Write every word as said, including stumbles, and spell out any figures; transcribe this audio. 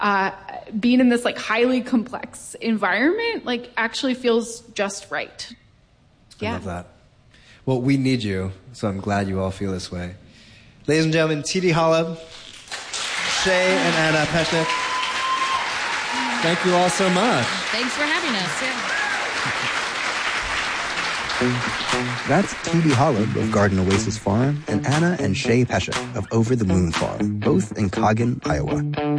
uh, being in this like highly complex environment, like actually feels just right. Yeah. I love that. Well, we need you, so I'm glad you all feel this way. Ladies and gentlemen, T D Holub, Shay and Anna Peshnik. Thank you all so much. Thanks for having us. Yeah. That's T D Holub of Garden Oasis Farm and Anna and Shay Peshek of Over the Moon Farm, both in Coggan, Iowa.